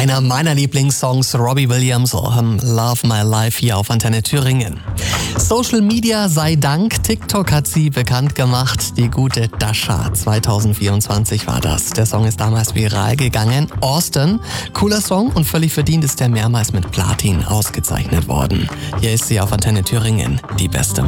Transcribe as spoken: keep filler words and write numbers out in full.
Einer meiner Lieblingssongs, Robbie Williams, um, Love My Life hier auf Antenne Thüringen. Social Media sei Dank, TikTok hat sie bekannt gemacht, die gute Dasha. zwanzig vierundzwanzig war das. Der Song ist damals viral gegangen. Austin, cooler Song und völlig verdient ist er mehrmals mit Platin ausgezeichnet worden. Hier ist sie auf Antenne Thüringen, die beste